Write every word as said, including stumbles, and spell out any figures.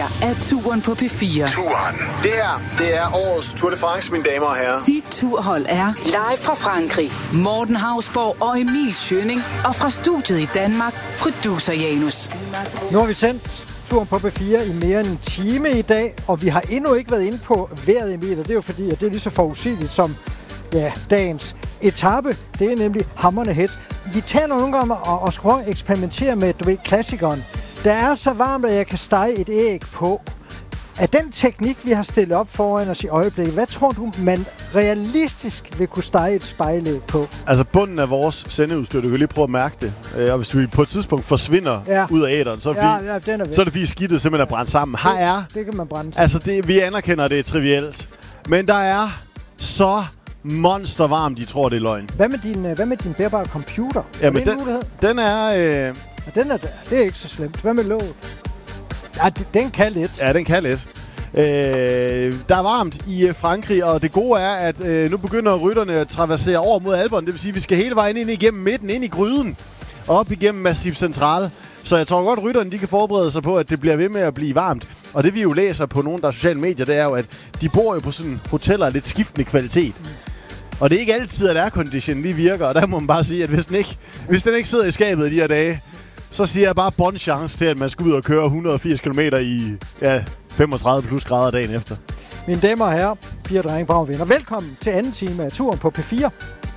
her er Turen på P fire. Turen. Det her, det er årets Tour de France, mine damer og herrer. Dit turhold er live fra Frankrig. Morten Hausborg og Emil Schønning. Og fra studiet i Danmark, producer Janus. Nu har vi sendt Turen på P fire i mere end en time i dag, og vi har endnu ikke været inde på vejret, Emil, og det er jo fordi, at det er lige så forudsigeligt som ja, dagens etape. Det er nemlig hamrende hedt. Vi taler nogle gange om at, at skulle prøve at eksperimentere med, du ved, klassikeren. Der er så varmt, at jeg kan stege et æg på. Af den teknik, vi har stillet op foran os i øjeblikket, hvad tror du, man realistisk vil kunne stege et spejlæg på? Altså bunden af vores sendeudstyr, du kan lige prøve at mærke det. Og hvis vi på et tidspunkt forsvinder ja. ud af æderen, så er, ja, vi, ja, den er, så er det fordi skidtet simpelthen er brændt sammen. Her er, det, det kan man brænde. Altså det, vi anerkender, det er trivielt. Men der er så monstervarmt, de tror, det er løgn. Hvad med din, hvad med din bærbare computer? Ja, men den, den er... Øh... Ja, den er der. Det er ikke så slemt. Hvad med låget? Ja, den kan lidt. Ja, den kan lidt. Øh, der er varmt i øh, Frankrig, og det gode er, at øh, nu begynder rytterne at traversere over mod Alperne. Det vil sige, at vi skal hele vejen ind igennem midten, ind i gryden, og op igennem Massif Central. Så jeg tror godt, at rytterne de kan forberede sig på, at det bliver ved med at blive varmt. Og det vi jo læser på nogle der sociale medier, det er jo, at de bor jo på sådan hoteller af lidt skiftende kvalitet. Mm. Og det er ikke altid, at aircondition lige virker, og der må man bare sige, at hvis den ikke, hvis den ikke sidder i skabet de her dage, så siger jeg bare bon chance til, at man skal ud og køre et hundrede og firs kilometer i ja, femogtredive plus grader dagen efter. Mine damer og herrer, piger, drenge, brav, venner. Velkommen til anden time af Turen på P fire.